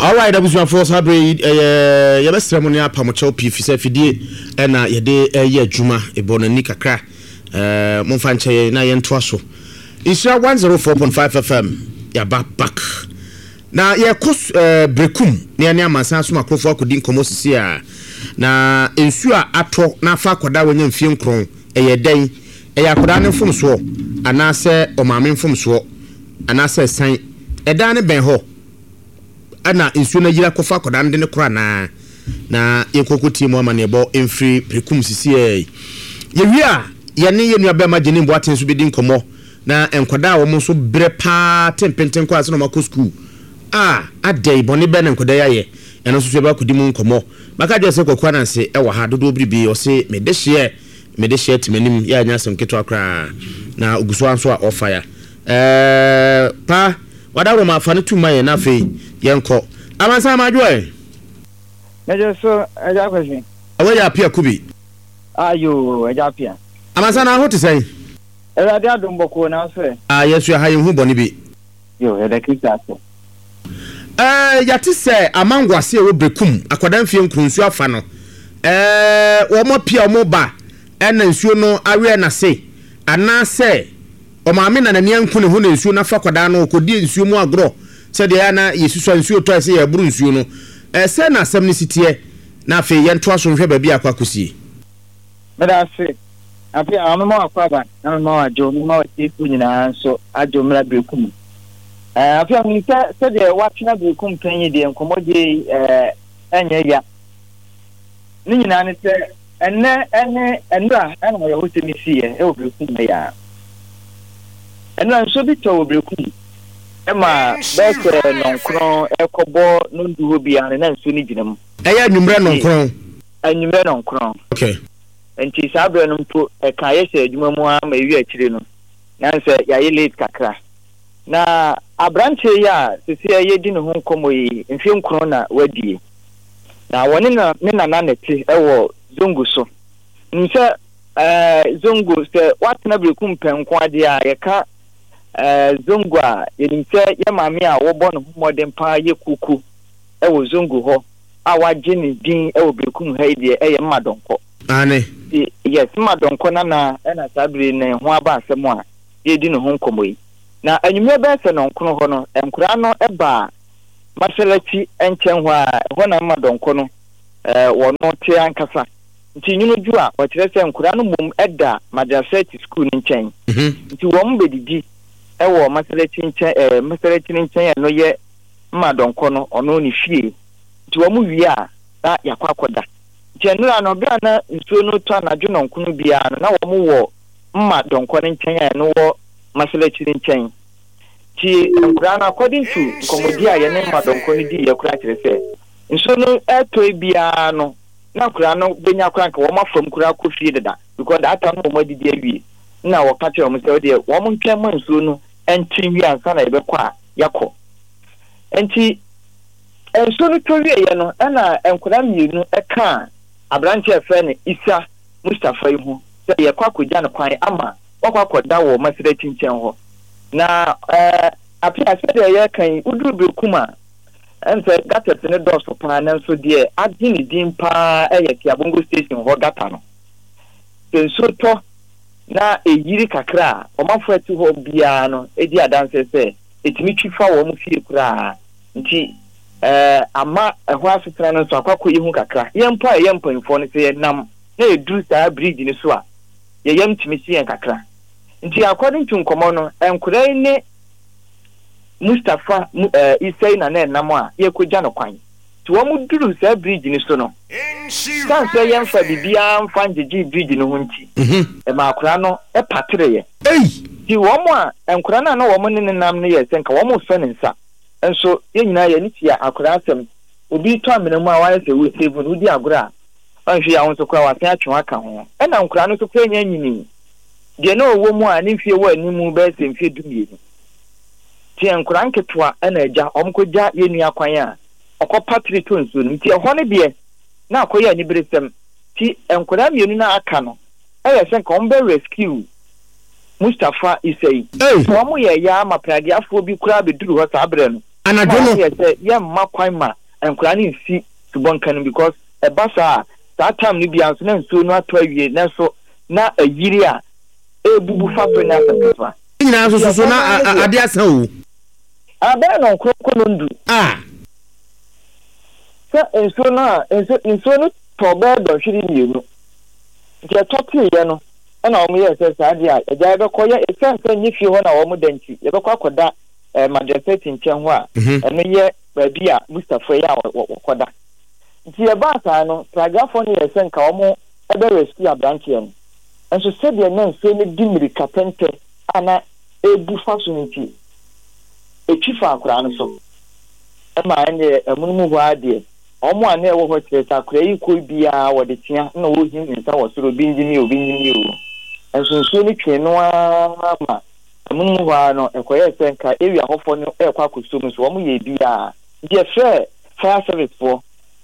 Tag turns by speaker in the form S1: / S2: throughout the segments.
S1: All right, abusuan for sabre ye be ceremony apamocha opi fi se fidie na ye de ye adwuma ebonani kakra momfa nche na ye nto aso Isra 104.5 FM ya back na ye kos brekum ne amansan so makrofo akodi nkomo sisi a na ensu a ato na afa akoda wanya mfie nkron eye den eye akoda ne mfom so ana se omame mfom so ana se san eda ne ben ho ana ensu na yira kofa akoda ne kora na yekokoti mu amane bo emfiri brekum sisi ye wia ye ne ye nua be ma gene mbo atenso be di nkomo na enkoda wo mo so bre pa tempenten kwa so no makọ school adai boni be na enkoda yaye eno so ba kudi mu nkomo maka je se kokwa na se e wa ha dodo bribi o se me de share timanim ya nya sem keto akra na oguso anso a ofire pa wadaro ma fa ne tuma ye na fe yenko amansa ma joy
S2: meje so eja kwesi
S1: awe ya pia kubi
S2: ayo eja pia
S1: amansa na ho te sei
S2: erade adomboko na so
S1: yesu ya hayin hu boni bi
S2: yo ede krista so
S1: yati se amangwase wo brekum akoda mfie nkrunsu afa no wo mo pia mo ba ena nsuo no awe na se ana se o maame na nania nku ne ho na nsuo na fa koda no kodi nsuo mu agro se de ya na yesusu nsuo to se ya buru nsuo no se na asem ni sitie na afi ye nto aso nhwe ba bi akwakosie
S2: meda se afi amamo akwaba na amamo ajo mama tifu nyina so ajo mra brekum afi amu se de watna brekum panyi de nkomoje enye ya ni nyina ne se enne enra ana ya hotemi sie e brekum me ya enra so bi to brekum ema bese nonkron ekobo no nduho bia na nso ni ginam
S1: eya nwumre nonkron
S2: anwumre nonkron
S1: okay
S2: enti sabre no mpo ka yese adwuma mu a ma wi akire no nanse ya ye late kakra na abranche ya sisi ye di ne ho nkomo yi mfi nkron na wadie na woni na ne na nete ewo zongu so nse zongu se watna brekum penko ade a ye ka zongu a ye nse ye mame a wo bo no modern pa ye kuku ewo zongu ho a waje ni din ewo brekum ha ide eye mmadonko
S1: ane
S2: yes mmadonko na sabre ne ho aba asem a ye di ne ho nkomo yi na anyume be se no nkono ho no enkura no eba maselati enchen ho a ho na mmadonko no wono te ankasa nti nyunu ju a o kire se enkura no mum eda madrasati school nchen nti wo mbedidi ewo maselati nchen maselati nchen no ye mmadonko no ono ni fie nti wo mu wi a na yakwakoda general no bia na nsuo no to anadwo no nkono bia no na wo mu wo mmadonko nchen no wo maselati nchen ti nkura na according to komodi a ye ne mmadonko ni di ye kura kire se nsuo no eto bia no na kura no benya kura nka wo mafam kura ko fie deda because that time wo madidi awie na wo ka kire wo se de wo mo ntwe mo nsuo no entin wi ansa na ebekọ a yakọ enti nsuo no to wie ye no na nkura mienu eka abranche efe ne Isa Mustafa ihu se ye kwa kogya ne kwan ama wakwakoda wo masire chinchen ho na apia se de ye kan udu bekuma ense gata ne dos pa na nso de adini din pa eyeti abongo station ho gata no nso to na eyiri kakra o mafati ho bia no edi adanse se etimi twifa wo mu fie kura nti ama ho afitra no so akwakọ yihu kakra yempa info no se nam na edu sa bridge ni so a yem timi sie kakra nti according to nkomo no enkura ne Mustafa Isai na nam a yekogya no kwan ti wo mu duru sa bridge ni so no san se yemfa bibia mfa ngegi bridge no ho nti ma akura no patreye ti wo mu a enkura na wo mu ne nam ne ye senka wo mu fe ne nsa enso ye nyina ye nitia akura asem obi to amena mu a wa se we save no di agora anhwe ya won so kwa wa se atwe aka ho na nkura no so kwa nya nyini de na owo mu a ne mfie wa animu be se mfie dumienu ti nkura nketwa na agya omkogya ye nua kwan a okopa trito nso nti ho ne de na akoya ni beresem ti nkura mienu na aka no eye se nka ombe rescue Mustafa Isai wo mu ye ya maprade afo bi kura be duru ho sabre no
S1: Anadono
S2: ye ma kwan ma enkura ni nsi subonka no because e basa that time ni bia so na nsuo no ato awie na so na ayiri a ebubu fa so na asɛmpa
S1: nyina so na ade asan o
S2: abe no kokolo ndu sa nsuo no tobe do hwiri mienu je toti ye no na omo ye se sa ade a eja be koye esansa nyifi ho na omo danti ye be kwa koda majesty nchen ho a eno ye baabi a Mustafa ya koda nti e ba sa no paragraph no ye se nka omo ebe rescue abranche no enso se de na nsuo ne dimiri kapente ana ebu faso nti echifa akura no so ma ene emunmu ho ade omo ane ewo ho tireta akura yi ko bia wo de tia na wo hin nta wo soro binjimi o enso nsuo ne twe no ama emunmu ho no ekoye se nka area hofo no ekwa kosom so omo ye bia de fire service for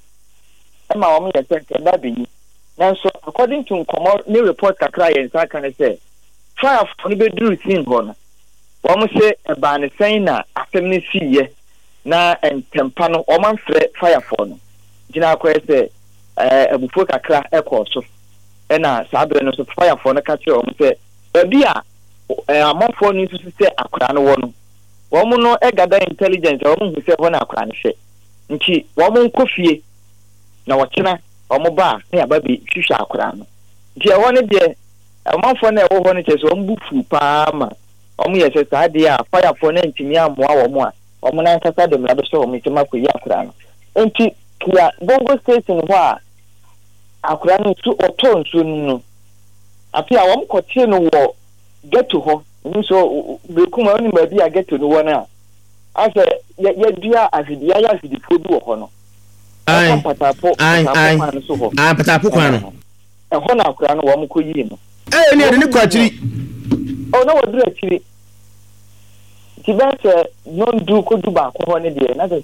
S2: ma omo ye se nka da bi na so according to nkomo ne report kakra ye nsa kan say fire for no be duru sin ho no omo se eba ne sen na asem ne siye na entempa no oman fre fire for no gina akwa se ebufu kakra ekọ so na sabre no so fire for no ka kire omo se ebi a amafo no nsusu se akra no wo no omo no egada intelligence omo hu se ho na akra no hwe nti omo nkofie na wachina omo ba na aba bi hwehwa akra no nti ho ne de amafo na ewo ho no cheso omo bufu pa ma omo ye se saade a fire for na ntimi amoa wo mo a omo na nkasa de mra be so omo tima ko yi akra no nti kia Bongo station ho a akra no su otonso no afi a wom kotie no wo ghetto ho nso bekuma oni ma bi a ghetto no wo na ase ya dua afidia ya afidifo bi wo ho no patapo kwa no ho na akra no wom ko yi no
S1: ni ade ne kwa chiri
S2: o na wodura chiri ti ba se non du ko du ba ko ho ne de na se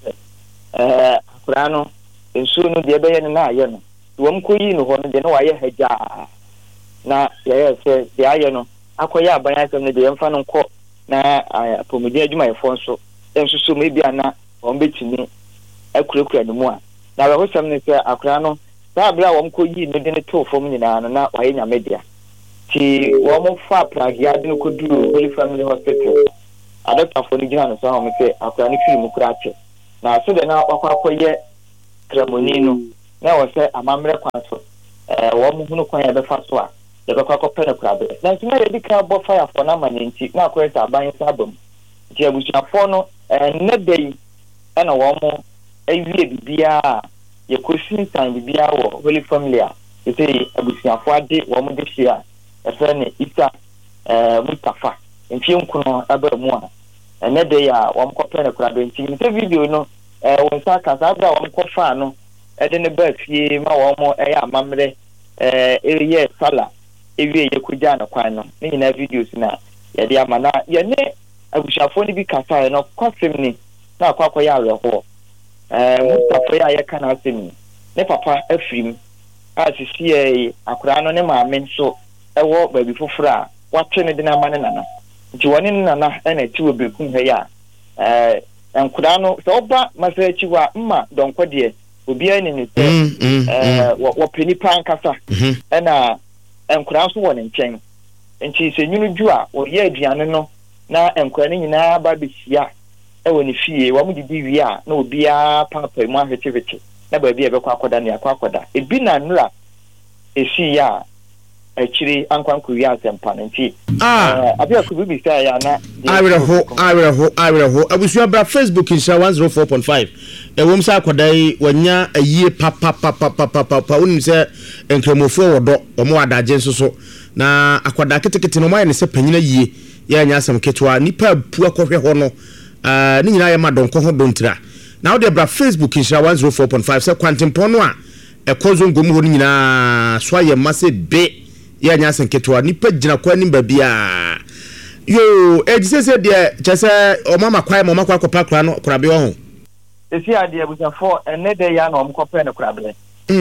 S2: akra no ensuo no de be ye na aye no wom ko yi no ho no de na wa ye haja na ye se de aye no akoye aban asem ne de yemfa no nko na apomudi adwuma yefo nso ensusu me bia na won betimi akurakura no mu a na we hosam ne se akra no ba bra wom ko yi no de ne to fom nyina no na wa ye nya media ti wom fa pragia de no ko duru Holy Family Hospital adopta fo ni gina no so wom se akra no firi mu kura che na so de na akwakoye kramoni no na wo se amamre kwaso wom hunu kwan ya be fa so a de be kwa kopere krabe na ntime de dika bo fire for na manenti na akwesa aban sabam je abusuafo no ne dey na wo ewie bibia ye kosin tan bibia wo Holy Family a say abusuafo ade wo de hia efe ne Isa Mustafa enfie nkuno abamu a ne dey a wo kopere krabe nti nte video no wo nsa kasa abra wo kofa no de ne ba fie ma wo eya amamre eye sala ewie ye kuja na kwan no ni na videos na ye de ama na ye ne abushafo ni bi kasa no kwasem ni na akwa ya areho Mustafa ya kana asem ne papa afrim a sisi akura no ne maame nso ewo baabi foforo a wate ne de na ama ne nana nti woni nana na ti obekum he ya enkura no so oba masachi wa mma donko de obi ani ne se wo penipa nkasa na enkura so won nchen nti se nyunu ju a o ye aduane no na enkura ne nyina ba behia woni fie wa mu didi wi a na obi a papa mu ahwetewete na ba bi e be kwa akoda ne akwa akoda ebi na nura esi ya achiri ankwanku wi asempa nti abi akubi bi say ya na awreho abusua bra Facebook insha 104.5 ewom sa akodai wanya ayie papa wonim se enkremofo wodo omo adaje nsoso na akoda ketekete no maye ne se panyina yie ya nya asem ketwa nipa pu akohwe ho no ni nyina ya madonko ho dontira na wo de bra Facebook insha 104.5 se kwantempo no a ekozo ngom ho nyina so aye mase be ya nya asem ketwa nipa gina kwa nimba bia yo ejise de chese o mama kwai mama kwa kopa kra no krabe ho esi ade abusafo ene de ya na omkopa ne krabe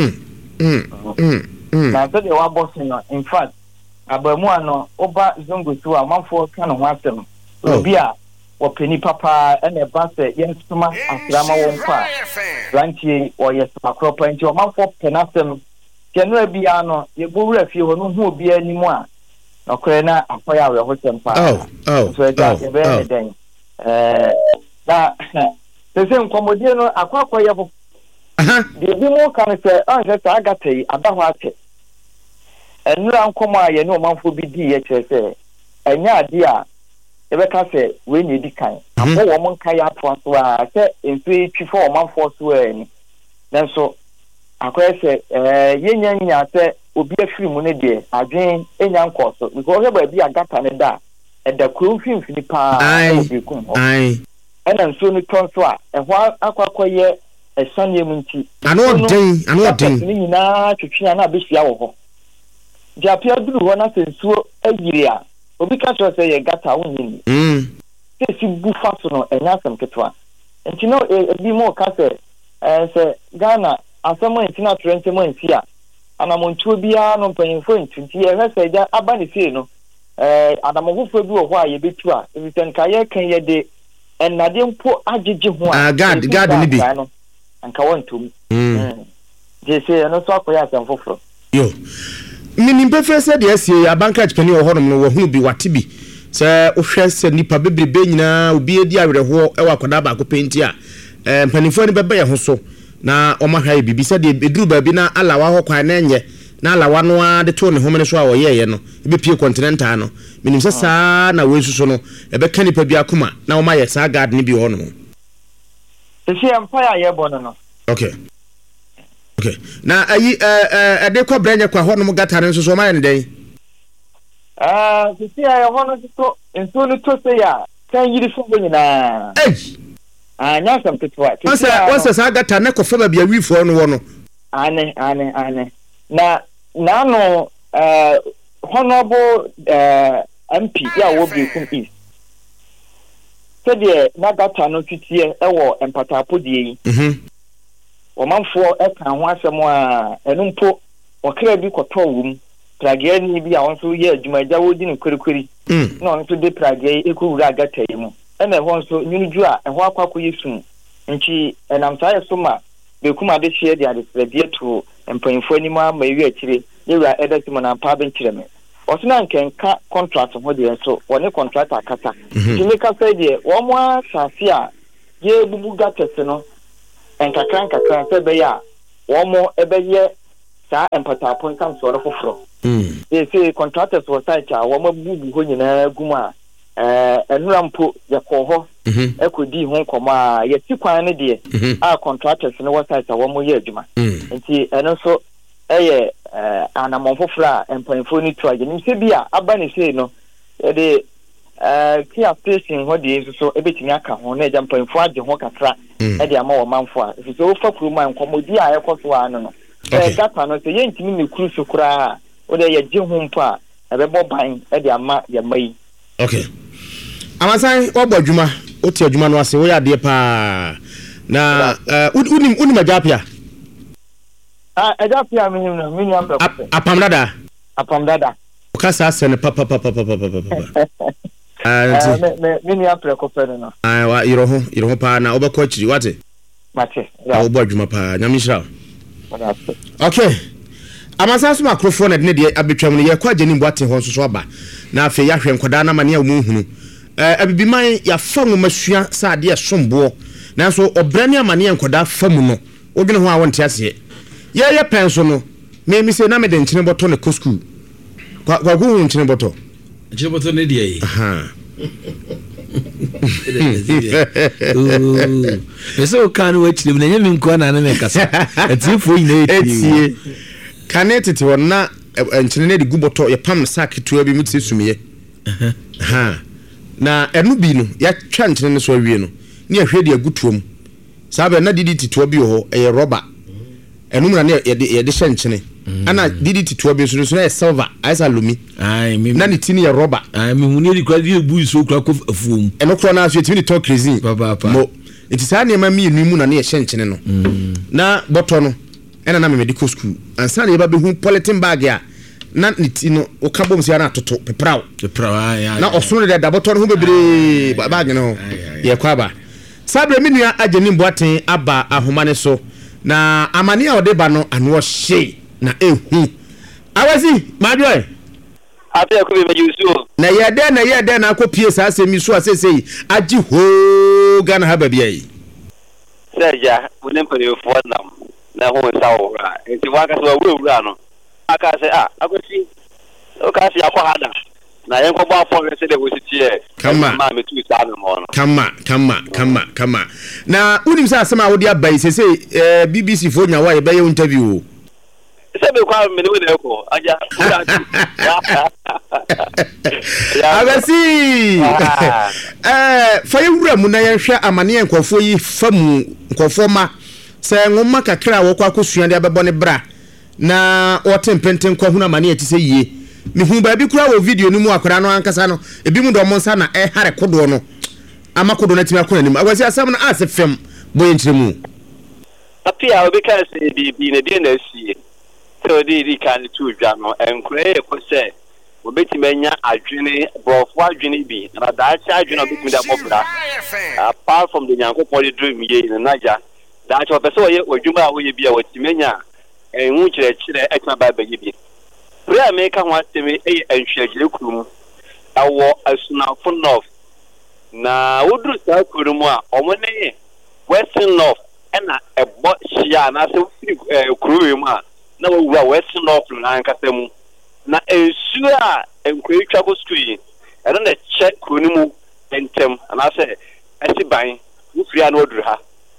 S2: na so de wa boss no in fact abamu ano oba zongo tu a manfo ka no ho asem obi a wɔpani papa ɛna ɛba sɛ yɛnsoma asrama wɔn kɔ a rantie ɔyɛ sɛmakoro pa nti ɔmanfoɔ pɛ n'asɛm kyɛnura biara no yɛbɔwura fie hɔ no hu obiara anim a nɔkorɛ na akɔyɛ awerɛhosɛm paa so ɛgya yɛbɛyɛ ne dɛn na sɛ nkɔmmɔdie no akɔyɛ fo deɛ bi mu ka no sɛ ɔnhwɛ sɛ agata yi ada hɔ akyɛ ɛnura nkɔmmɔ a yɛne ɔmanfoɔ bi dii yɛ kyerɛ sɛ ɛnyɛ ade a yɛbɛka sɛ wei na ɛdi kan abɔ wɔn nka yɛ atoa so a sɛ nsuo twi fɔ ɔmanfoɔ so ani nanso akɔyɛ sɛ yɛnya sɛ obi afiri mu no deɛ adwen ɛnya nkɔ so because ɔhwɛ baabi a gata no da ɛda kuro mfimfini paa ɛwɔ bekum hɔ ɛna nsuo no tɔ nso a ɛhɔ akɔyɛ ɛsaneɛ mu nti
S1: ano ɔden
S2: ne nyinaa twetwe a na abɛhyia wɔ hɔ nti apia duru hɔ na sɛ nsuo ayiri a obi ka kyerɛ sɛ yɛ gata wonyini sɛ si bu fa so no ɛnyɛ asɛm ketewa nti no ebi mu ka sɛ Ghana asɛm a nti na atwerɛ ntɛm ansi a anamontuo biara no mpanyinfoɔ nti yɛhwɛ sɛ agya aba ne fie no adamɔfofoɔ bi wɔ hɔ a yɛbɛtu a ɛfisɛ nka yɛka yɛde ɛnade mpo agyegye ho a
S1: gad ne bi
S2: anka wɔntom gye sɛ ɛno nso akɔyɛ asɛm foforɔ
S1: yo menim pɛfɛ sɛ deɛ asie abanka kypani wɔ hɔnom no wɔhu bi wate bi sɛ wohwɛ sɛ nipa bebrebe nyinaa obi adi awerɛhoɔ ɛwɔ akɔda baako pɛnti a mpanimfoɔ no bɛbɛ yɛ ho so na ɔmahwɛ bibi sɛ deɛ ɛduru baabi na alawa hɔ kwan na ɛnyɛ na alawa no a de to ne homene so a wɔyɛɛyɛ no ɛbɛpie continental no menim sɛ saa na wei suso no ɛbɛka nipa bi akoma na wɔmayɛ saa guard ne bi wɔ hɔnom
S2: ɛsi ɛmpa a yɛbɔ no no
S1: okay na ayi ɛde kɔ brɛnyɛ kwa hɔnom gata no nso so ɔmayɛ ne dɛn
S2: sisi a hɔ no so nsuo no to sɛ a kan yiri so bɔ nyinaa anya sam ketewa
S1: wasa saa gata na kɔfa ba bia wifoɔ no wɔ no
S2: ane na no honorable MP ya wɔ Bekum East sɛdeɛ na gata no titiɛ ɛwɔ empatapo die yi ɔmanfoɔ ɛka ho asɛm a ɛno mpo wɔkra bi kɔtɔɔ wɔ mu pragea ni bi a wɔn nso yɛ adwumayagya wɔdi ne kwerikwerri na ɔno nso de pragea yi ɛkɔwura gata yi mu ɛna ɛhɔ nso nwunudwu a ɛhɔ akɔyɛ sum nti ɛnam saa yɛ so ma Bekum adehyeɛ de adesrɛdeɛ to mpanyinfoɔ anim ama ewi akyire yɛwura ɛda si mu na mpa bɛnkyerɛ me ɔsena nkɛnka contract ho deɛ nso wɔne contract akata nti meka sɛ deɛ wɔn mo asase a yɛbubu gatas no nkakra sɛ bɛyɛ a wɔn mo ɛbɛyɛ saa mpatapo nsamsoɔ foforɔ sɛ contractors wɔ site a wɔn abubu hɔ nyinaa gu mu a ɛnura mpo yɛkɔ hɔ ɛkɔdi ho nkɔmɔ a yɛsi kwan no deɛ a contractors no wɔ site a wɔn yɛ adwuma nti ɛno nso ɛyɛ anamɔn foforɔ a mpanyinfoɔ no tu a yɛnim sɛ bi a aba ne sei no yɛde kia station hɔ deɛ nso so ɛbɛtumi aka ho na ɛgya mpanyinfoɔ agye ho kakra ɛde ama wɔn manfo a ɛfisɛ wofa kurom a nkɔmmɔdi a ɛkɔ so ano no gata no sɛ yɛntumi ne kuru so koraa wode yɛgye ho mpo a ɛbɛbɔ ban ɛde ama yɛma yi
S1: okay amasan wɔbɔ adwuma wote adwuma no ase woyɛ adeɛ paa na wonim agyapia
S2: agyapia menim no meni ambrɛ apam dada
S1: woka saa sɛ no
S2: meni ambrɛ kɔpɛ no
S1: yerɛ ho paa na wobɛkɔ akyiri wate
S2: mate
S1: wobɔ adwuma paa nyame hyira wo okay amasan so makrofoɔ na de ne deɛ abetwam no yɛkɔ agye ne mboate hɔ nso so aba na afei yɛahwɛ nkɔdaa na mane a wo mu hunu abibiman yɛafa nwoma sua sɛ adeɛ somboɔ nanso ɔbrɛ ne amane nkɔdaa fa mu no wodwene ho a wonte aseɛ yɛyɛ pɛn so no memi sɛ na mede nkyene bɔtɔ ne kɔ school kwago hu nkyene bɔtɔ
S3: ne deɛ yi ɛsɛ woka no wakyiri mu na ɛnyɛ me nkoa na ne mekasa atifoɔ nyina ɛtie
S1: kane tete hɔ na nkyene no de gu bɔtɔ yɛpam no saa ketewa bi mu te sɛ sumiɛ na ɛno bi no yɛatwa nkyene no so awie no ne yɛhwɛ de agu tuom saa bɛ na didi titoa bi wɔ hɔ ɛyɛ rɔba ɛno mu na ne yɛde hyɛ nkyene ana didi titoa bi nso na yɛ silver ayɛ sɛ alumi na ne ti no yɛ rɔba
S3: mehu ne de kora de ɛbu so kora kɔ afuom
S1: ɛno korɔ no aso yɛtumi de tɔ crazy mo nti saa nneɛma mmienu mu na ne yɛhyɛ nkyene no na bɔtɔ no ɛna na memede kɔ school ansa na yɛba bɛhu polythene bag a na nitino o ka bom sia na toto pepraw
S3: ya
S1: na osono de daboto ho bebre bag no ye kwaba sabre minua ageni mboaten aba ahoma ne so na amane a ode ba no ano hye na ehu awasi madwe
S4: afi akubi majusu
S1: na yede na akopie saa asemi so asesei agi ho Ghana ha babia yi
S4: seja unem pere fonam na ho sawo enti waka so wura no aka se akosi o ka si akwa hada na yen ko ba fo se de wositie
S1: kama
S4: ma metu sa no mo no
S1: kama na unim sa asema wodi abai sesei BBC fo nya wa ye be interview
S4: sebe kwa me ne ko aja
S1: abasi faye wura mu na yenhwe amane enkofo yi famu nkofo ma se ngoma kakra wo kwa kosua de abebo ne bra na otempenten kwa huna amane ati se yie mihu ba bi kura wo video no mu akora no ankasa no ebi mu do mo nsa na hare kodo no amakodo na timi akona nim abasi asam na asefem boye ntremu
S4: apia obi ka se bi ne de na sie so di kan tu dwa no enkure ko se obetimenya adwene brofo adwene bi na da cha adwene obetimi da popra apart from the Nyankopon dream ye na ja da cha opeso ye odwuma a wo ye bi a wotimenya enhu kire etma ba ye bi prayer make ho atemi enhwagire kurum awo asunafo north na woduru sa kurum a omone western north ena ebo hia na se kurum a na wura western north na ankasemu na ensu a enkwetwa go screen ero na check kunimu entem na se asiban wufiri an oduru ha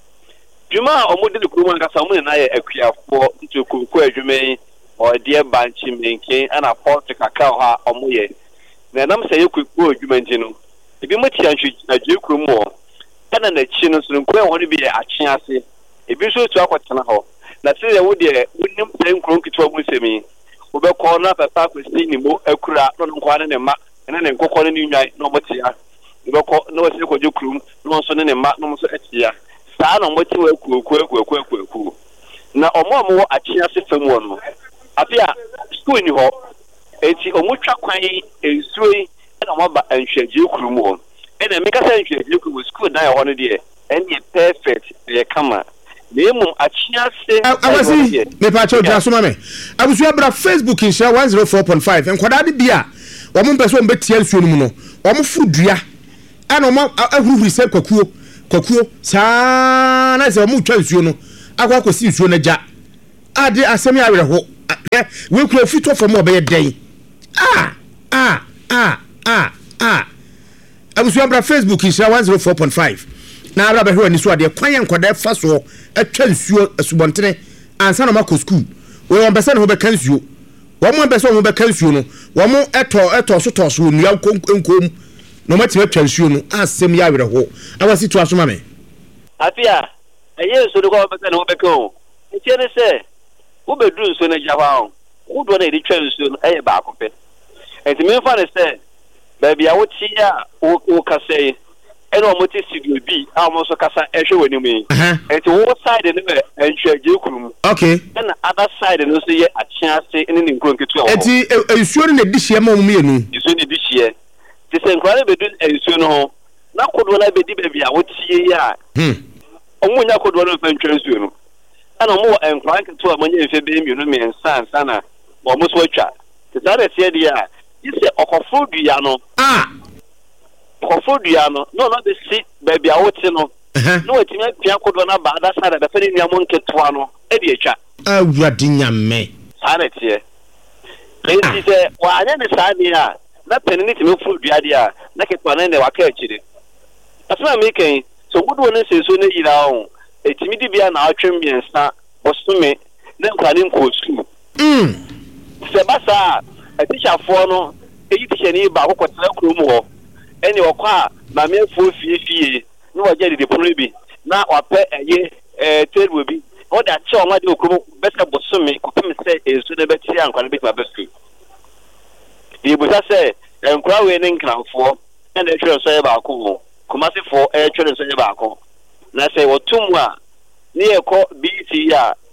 S4: djuma omodele kurumu ankasa omo na ye akuafo ntokuku adwumen o de banchi menken ana port kaka ha omo ye na nam se ye kuku adwumen ntino ebi mo tianhwe agye kurumu o ana na chi no so nkwe ho ne bi ye akye ase ebi so tu akotena ho na se ye wo de wonim se nkron kitwa mu semi obekọ na papa kwesi ni mo akura no nkwa ne ma ene ne nkokọ ne nwan no motia obekọ no wese ko jukrum no so ne ma no so atia saa no moti wa ku na omo achia se fam no apia school ni ho eti omutwa kwan ensuoi na omo ba anhwaje kurum ho ene me kasa anhwaje kurum school na ho no de ene perfect ye kama Nemum achia se
S1: awasi me pa cho dra so ma me abusu abra Facebook insha 104.5 enkwada de bia wo mo pese wo betia nsuo no mu no wo mo fudua ana mo ahururi se kwakuo saa na se wo mo twa nsuo no akwa akosi nsuo na ja ade asemi awere ho we kura fito from obeye den abusu abra Facebook insha 104.5 na abra behwe ni so ade kwan enkwada fa so atwa nsuo asubontere ansa na makọ school we won bese na ho be kan nsuo wo mo bese ho be kan nsuo no wo mo eto so nua nkom no mati atwa nsuo no asem ya were ho awasi to asoma me
S4: afia eye so de ko bese na ho be kan enti ne se wo be dru nsuo na jawa ho wo do na edi twa nsuo no eye ba akope enti me fa ne se ba bia wo ti ya wo kasei eno moti studio B almost kasa ehwe wani mu enti wo side ne enhwaje kurum
S1: okay
S4: and other side no so ye achiase ene ne nkron ketu awo
S1: enti ensuo ne dihye ma mu yenu
S4: ensuo ne dihye ti se nkran be du ensuo no ho na kodo na be di be bia wo tie ya omunya kodo no fa ntwa ensuo no ana mo nkran ketu amanya efe be mi no me nsa na mo so atwa ti sare tie dia ise okofo dua no Kofodua no be si baby a wote no no wetimi apia kodo na ba ada sare da fani nua mo nketoa no e de atwa
S1: awurade nyame
S4: sare tie lenti se wa anya ne sane a na penini timi fodua dia na ketwa na ne waka akire asema me kan so gudu ne seso ne yira o etimi di bia na atwem biensa osume na nkwani nkosu se basa atisha fo no eyi tisha ni ba akokotela kurom ho eni okwa na me fu fie no waje de pono bi na wape eye terwo bi o da che o ma de okumu beska bosome ko pem se esu de beti ankwa be ma beski e busa se enkwa we ne nkranfo na de twa so ye ba ko kuma se fo twa so ye ba ko na se wotum a ne ye ko BT ya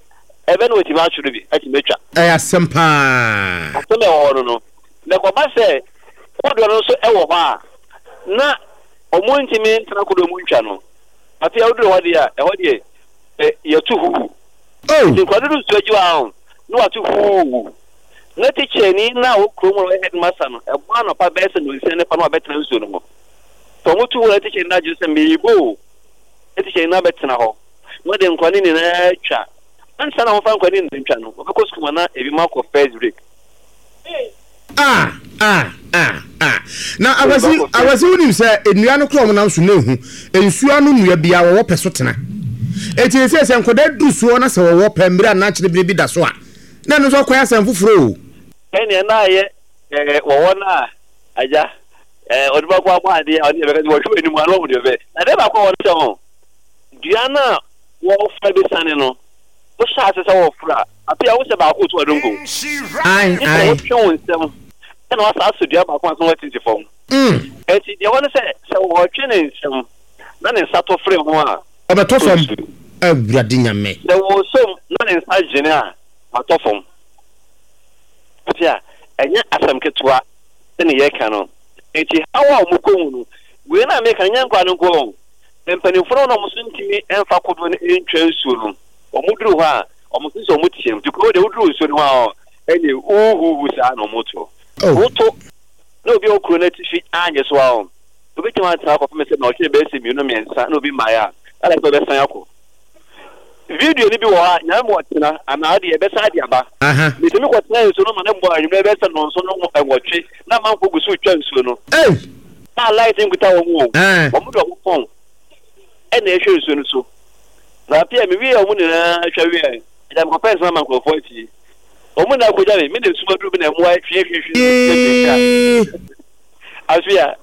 S4: ebe no ti ma churu bi ati metwa
S1: asempa
S4: aseme ho no na ko ba se kodo no so e wo ha na omo ntimi ntana kodo mu ntwa no ati ya oduro hodi a e hodi ye tu hu ti kodo do so ji wa no wa tu hu na teacher ni na wo kromo headmaster no e bo no pa be se no se ne pa no betra nso no mo to mo tu wo teacher na ju se mebo teacher na betra ho mo de nkwani ni na twa ansa na ho fa nkwani ni twa no ko school na e bi ma ko first break
S1: na awasi unim se enua no krom na nso na ehu ensuo no nua bia wo pɛ so tena eti se nkoda dusuo na se wo pɛ mbira na kyere bi da so a na no so kwaya san fufuro
S4: ene na ye wo na aja odiba kwa kwa ade oni be ka wo hwe enimu alo wo de be na de ba kwa wo se ho dua na wo fa be sane no wo sha se se wo fura apia wo se ba ko to adongo ai wo twon nsem na wa sa so dua ba kwa so wa titi fom eti de wona se wo twene nsem na ne sato fre ho a
S1: obeto fom awurade nyame
S4: de wo so na ne sa jene a atofom tia enya asam ketua ne ye ka no eti hawa mu ko mu we na me kan nyankwa no ko empanifo no mo so ntimi emfa kodo ne entwa nsuo no omuduru ho a omusiso omutiem diko de uduru nsuo no ho ene uhu sa no moto moto no bi okuro na tifi anye so a obi tima tra ko feme se na o che be se mi no mensa no bi maya ala ko be san yako video ni bi wo ha nya mo tena ana de be sa de aba mi temi ko tena nsuo no ma ne mbo anyu be se no nso no enwotwe na man ko gusu twa nsuo no na light ngita wo mu o mu do phone ene ehwe nsuo no so na pia mi wi o mu na hwa wi e ko pesa man ko 40 o mu na ko ja mi de suma du bi na mu a hwe afia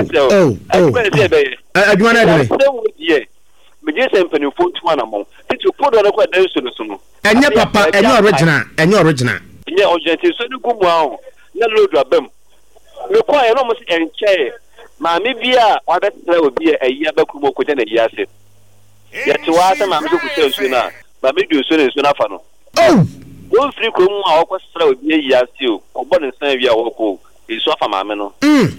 S1: adwuma na de
S4: me je se mpani fontu ana mo titu kodo na ko da nsuo no so no
S1: enye papa enye original enye original
S4: so ni gumu ahụ na lodu abam me kwa ya no mo se enche ma me bia wa betra obi ayi abaku mo ko je na yi ase ya ti wa ta ma me so ku se nsuo na ba me du nsuo na fa no wo free ko mu a wo ko sra obi ayi ase o ogbo ne san wi a wo ko nsuo afa ma me no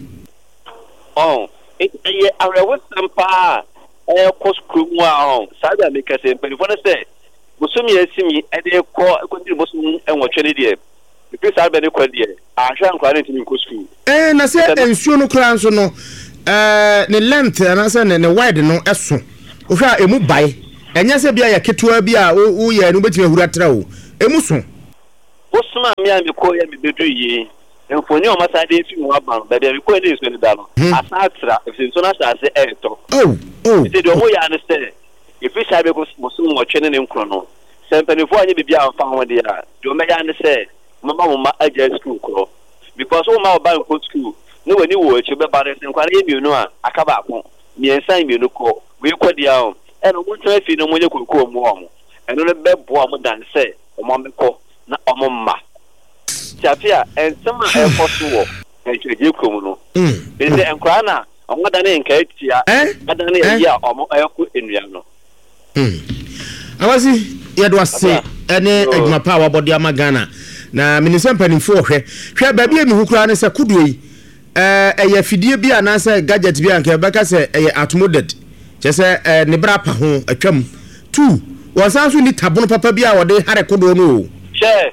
S4: ye arewo sampa ko school mu a sabe me ka se mpani fo na se musumi esimi ede ko ndi musumi enwotwe ne de bi sabe ne ko de ahwa nkwa ne timi ko school
S1: na se ensuo no kra nso no ne length na se ne wide no eso o hwa emu bai enya se bia ya ketua bia wo ye no betimi ahura tra o emu so
S4: osuma me a me ko ya me bedu yi enfoni o masa de fi mu aban ba de ko ne so ne da no asatra if so na sa se eto ite do mo ya ne se ifi sabe ko musum wo twene ne nkro no sempanifo anye bibia amfa ho de a do me ya ne se mama aja school kro because o ma ba ko school no wani wo echi be bare se nkwara emienu a akaba akon miensan emienu ko we ko dia o e no mo tra fi no mo nye kokko mu o mo eno ne be bo mo dan se o mo me ko na o mo ma chafia ensema e ko so wo e cheje ko mu no be se nkwara na o mo dan ne nka etia dan ne ya o mo e ko enua no
S1: awasi yedo ase ene adwuma pa wa body amagana na minisem panimfo hwe baabi emi hukura ne se kudo yi eye fidie bi anase gadget bi anka beka se eye automated che se ne bra pa ho atwam 2 wonsan so ni tabono papa bi a wode hare kudo no
S4: che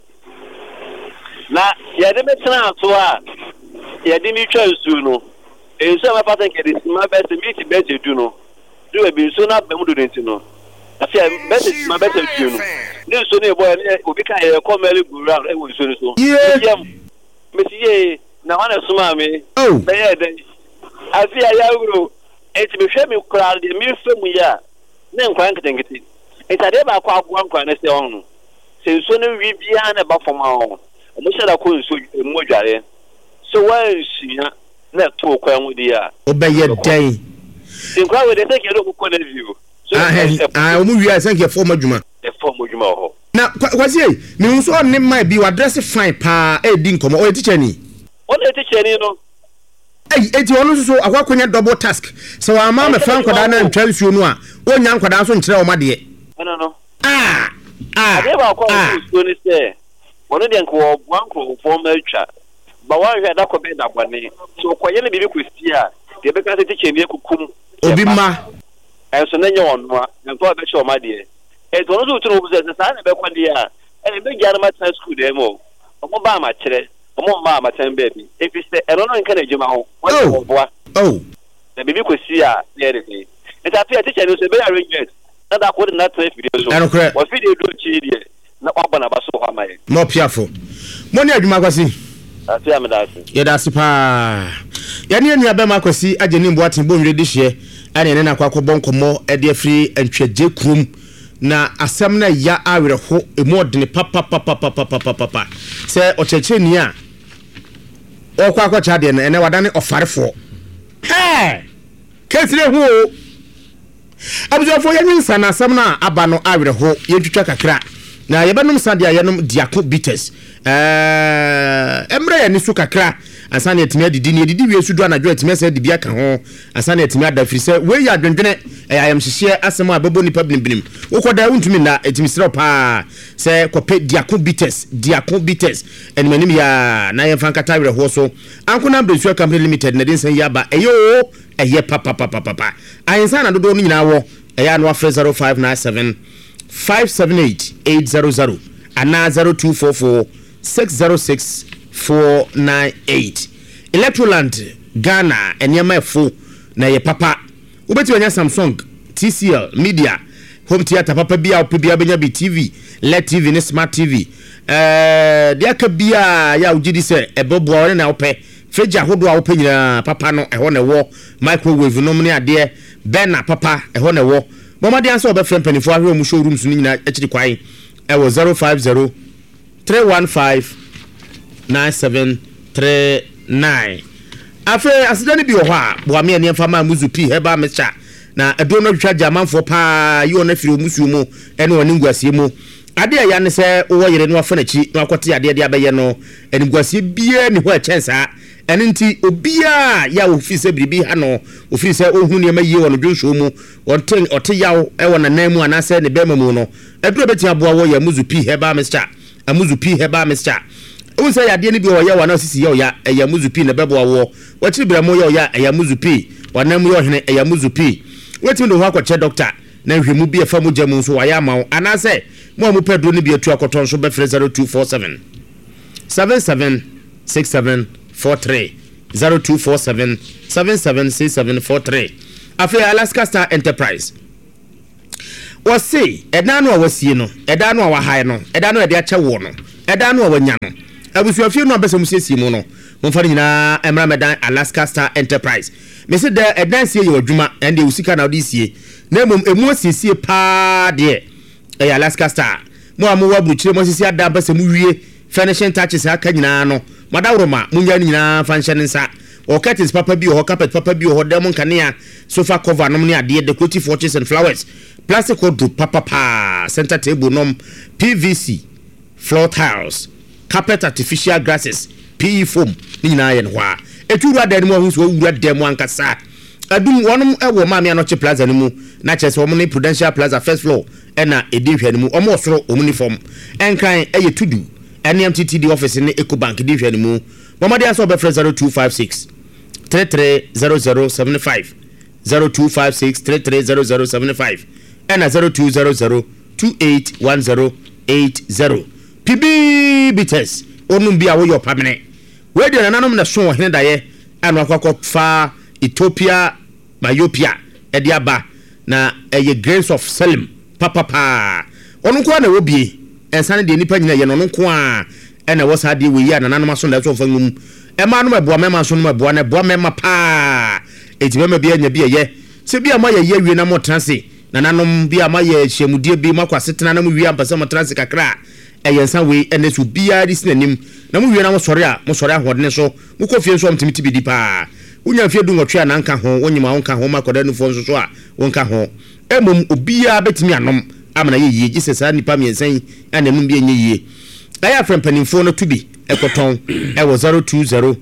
S4: na yede metena ato a yede mi twa nsu no enso ma pattern ke dis ma best meet best do no do e bi so na be mu do ntino afia best ma best do no ne so ne boy ne obi ka ye come early go round e wo so no so mesiye na wana suma me be ye den afia ya ugro enti me hwe me kra de mi femu ya ne nkwan nketengete etade ba kwa agwa nkwan ne se on se so ne wi bia na ba foma on mo se da ko nso mo dware so wa nsia na to kwa nwudi a
S1: obeye den
S4: nkwa we de take do ko na view so
S1: omu wi a thank you for madwuma
S4: ho
S1: na kwasi me nso on ne mai bi wa dress fine pa e di nkomo o teacher ni
S4: no
S1: eti ono so akwakonya double task so wa ma me fan kwada na ntwa nsuo no a onya nkwada so nkyere o made
S4: no ade ba ko so ni se wono de nko wanko form atwa ba wa hwe da ko be da bone so ko ye ne bibi kwesti a de be ka se ti chemie kukum
S1: obi ma
S4: so na nye ono a nko be show ma de e to no so tunu bu se sa na be kwa de a e be gya na ma tan school de mo omo ba ma kire omo ma ma tan baby e fi se e no no nka na juma ho wo boa na bibi kwesti a de de eta fi teacher no se be arrangement na da ko na tan video so wo fi de do chi de na kwa na ba so kwa mai
S1: mo piafo mo ni adwuma kwasi
S4: ati amedasi
S1: ye da sipa ya ni enu abema kwasi ageni mboaten bo nwire de hye ane ne na kwa bonkomo e de afri antwaje krum na asem na ya awere ho emodene papa se ocheche ni a okwa akwacha de ene wadane ofarefo kesire ho abujafo yansa na asem na aba no awere ho yentwitwa kakra na yebanum sade ayenom diako bitters emre ya ni su kakra asane etimi adidi ni edidi wie sudu anadwo etimi ase de bia ka ho asane etimi adafiri se we ya adwendwene ayam hyehye asem abebo ni pablimbinim wokoda untumi na etimi sero pa se kope diako bitters enmanim ya na yemfa nkata were ho so ankona Bresu Company Limited na dinsan ya ba eyo eye papa ayensa na dodo no nyina wo eya no afre 0597 578-800 and 0244-606-498. Electroland Ghana and Yamafo na ye papa. Ubeti wanya Samsung, TCL, Media, Home Theater, Papa Bia, Pibia Benyabi TV, LED TV, ne Smart TV. Diaka Bia ya ujidi se ebobo ore na ope. Feja hodo a ope nyina papa no eho na wo microwave no mne ade ben na papa eho na wo. Mama de answer be friend penifo ahwe mu showroom so nyina ekiri kwan e wo 050 315 9739 afi asidani bi wo ha bo ame ne mfa ma muzu pi heba mecha na edo no twa jamanfo pa yi ona firi omusu mu ene oni ngwasie mu ade ya ne se wo yere no afa na chi no akote ade de abaye no eni ngwasie bie ni ho a chensa ene nti obia ya ofise bribi ha no ofise ohunu ne mayi wono dwonsho mu wonten ote yawo e wona nan mu anase ne bema mu no eduro beti aboa wo ya muzu pi heba mr amuzu pi heba mr unse ya de ne bi wo ya wana sisi ya muzu pi ne bebo wo wachiri bra mo ya muzu pi wana mu yo hene ya muzu pi wetin do ho akwache doctor na hwemu bi efa mu jamu so wa ya ma anase mo mu pedro ne bi atu akoton so be 0247 776743 0247 776743 after Alaska Star Enterprise was say edano awasie no edano awahai no edano ede ache wo no edano awanya no abusu afie no abesem siesie mu no momfa nyina emra medan Alaska Star Enterprise me se de edan sie ye adwuma ende usika na odi sie na emu asiesie pa de Alaska Star mo amu wabuchire mo sisi ada abesem wie finishing touches aka nyina no madawroma munya nyina fanhyɛ nsa o curtains papa bi o carpet papa bi o dem kanea sofa cover nom ne ade decorative watches and flowers plastic wardrobe papa center table nom PVC floor tiles carpet artificial grasses PE foam nyina ye nwa eturu adan mu ahuso wura dem ankasa adum wonom ewo maami anoche plaza no mu na chese wo ne Prudential Plaza first floor ena edihwe no mu omo osoro omniform enkran eye tudu NMTTD office in Ecobank division mu Momadi aso be 0256 330075 0256 330075 and 0200 281080 PB bites onum bia wo your permanent we dey nanom na so hene daye anu akwakọ fa Ethiopia myopia ediaba na eye Grace of Salem papa onu ko na wo bie ensane de nipa nyina ye no nko a ena wo sa de we ya nananom so na so fa ngum e ma no meboa mema so no meboa na boa mema pa etibema bia nya bia ye se bia ma ye wie na mo transe nananom bia ma ye hyemudie bi makwasetena na mo wie ampasa mo transe kakra e yensa we ene so bia di sinanim na mo wie na mo sore ahode so mo kofie so mtimiti bi di pa unya fie du nwotwe a na nka ho wonyima ho nka ho makoda nu fo so a wonka ho emom obia betimi anom amana ye Jesus nipa miensan ananum bi enye ye aya from panimfo no to bi ekoton e wo 020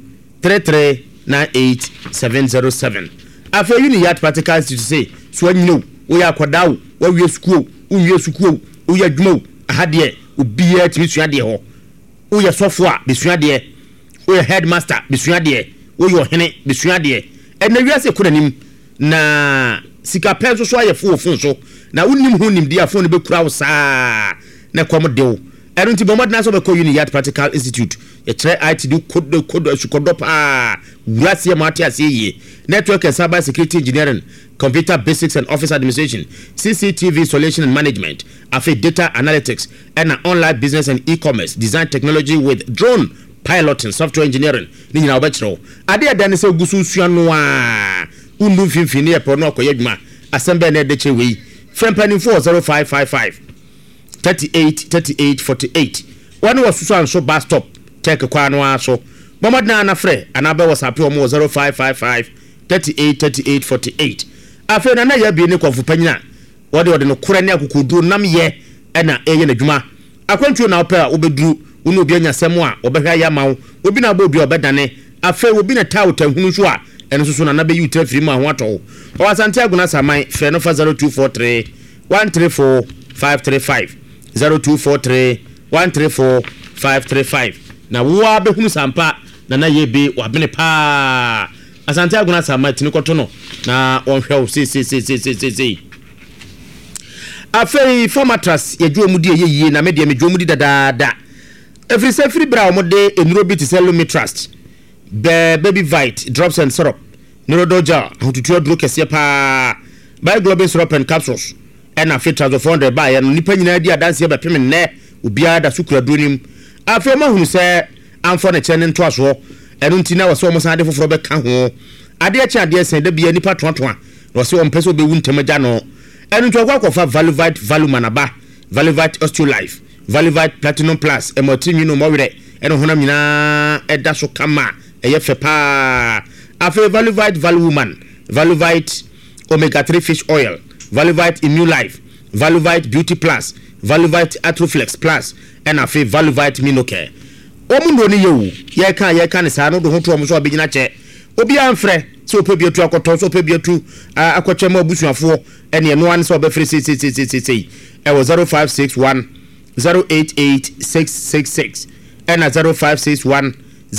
S1: 3398707 afa uni yat practical to say so anyo wo ya kodawo wo wie skuo unwie skuo wo ya dwumo ahade obiya timi sua de ho wo ye sofo a besua de wo ye headmaster besua de wo ye ohene besua de ena wiase koranim na sika penso so aye fo so na wonim ho nim dia fo no be kura wo saa na kom de wo eno nti bomod na so be ko Uniyat Practical Institute ye kire IT do code sukodo pa wiase mate ase ye network and cyber security engineering, computer basics and office administration, CCTV installation and management, data analytics, and online business and e-commerce, design technology with drone piloting, software engineering. Ni na obetro. Ade adane se gusu suanoa. Undu finfini e pono akoyeduma. Asembe na de chewe. Frempani 40555 3848. One was susan so bus stop. Take kwa no aso. Momadna na frɛ anabe WhatsApp omo 0555 3848. Afi na ya bi ne kwafo panyina. Wode no kura ne akokodu nam ye na eye na dwuma. Akwantuo na opa obeduru unu obi anya semo a obehwa ya mawo. Obi na ba obi obedane. Afi obi na tawo tahunu so a eno so na be yutra firi mu a ho ato. O asante aguna saman frɛ no fa 0243 134 535 0243 134 535 na wo abehunu sampa na yebe wabene pa asante aguna saman tini koto no na onhwe si afei formatras ye dwomudi ye na media me dwomudi dada every safety bra omode enuro bi Lumi Trust baby vite drops and syrup neurodoja hotutu aduro kese pa by global syrup and capsules and afei transformed by ya nipa nyina di adanse be pem ne obia da sukura durim afei mahunu se amfo na chene nto aso enu ntina wase omo san de foforo be ka ho ade a cha ade sen da bia nipa tonton wase o mpeso be wuntamaja no enu nto akwakofa Valuvite Valumanaba Valuvite Osteolife Valuvite Platinum Plus emotimi no mowere enu honam nyina eda so kama eye fepa afi Valuvite Valuwoman Valuvite Omega 3 Fish Oil Valuvite Immune Life Valuvite Beauty Plus Valuvite Atroflex Plus and afi Valuvite Minocare omundo ni yewu ye kan sa no do ho to omo so obegina che obi amfre se opebie tu akoto so opebie tu akotwe ma abusuafo ene eno an so obefre sei e was 0561 088666 and 0561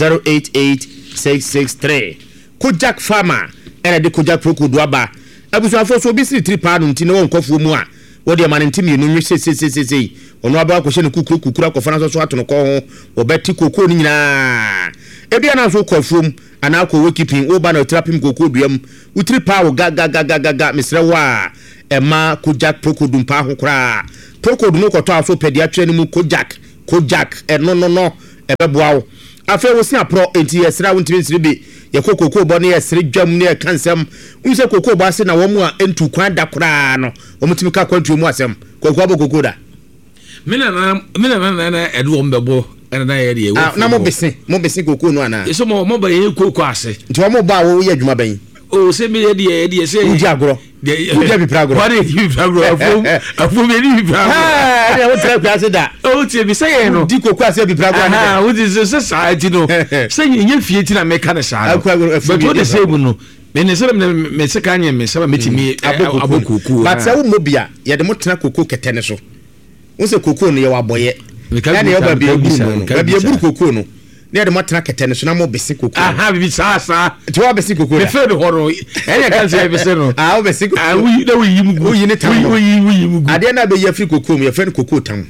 S1: 088663 Kojak Farmer ene de Kojak Prokudu aba abusuafo so bi 3 pound nti ne won kofo mu a wodi amane ntimi enu sei ono aba ko hye ne kukura ko fana so ato no ko ho obeti kokoo ni nyina ebia na so kofuom ana ko wekipin wo ba na trapim kokoo duam utri pa wo ga misre wa ema Kojak Prokudu mpa ho kura Prokudu no ko to aso pedia twa ni mu Kojak no ebeboa wo afi wo si apro enti yesra wo ntimi nsiribi ye kokoo bo ne yesre dwam ne kansem unse kokoo bo ase na wo mu a entu kwan da kura no wo mutimi ka kwantu mu asem kokoo bo kokoo da
S3: mina edu mbebo na ye de
S1: na mo bese kokoo no ana
S3: eso mo ba ye kokoo ase
S1: nti wo mo ba wo ye adwuma ban
S3: o se mi ye de se
S1: udi agoro udi bi pragoro
S3: what is you pragoro afum ye ni pragoro
S1: ne wo tra kwa se da
S3: o ti bi se ye no
S1: di kokoo ase bi pragoro
S3: na wo di se society no se ye fie ti na me ka na sha but what the same no me ne se me se ka anye me se ba metimi abokoko
S1: but se wo mobia ye de mo tena kokoo ketene so wo se kokoo no ye wa boye ya ne yo ba bi eburu kokoo no ne de mo tena ketene so na mo bese kokoo
S3: aha bi sa
S1: ti wa bese kokoo
S3: me fe de horo enya kan se bese no
S1: wo bese kokoo
S3: we na we yimugu
S1: wo yini tam
S3: we yimugu
S1: ade na be ye free kokoo me ye fe kokoo tam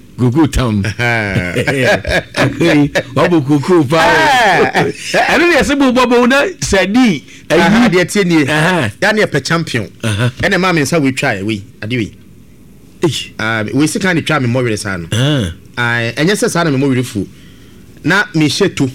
S3: babo kokoo pa anu ne se bobo na sadi
S1: ayi de tienie ya ne pe champion ene ma me nsa we twa we ade we we sit kan twa me mo were sa no enye se sa na me mo were fu na me shetu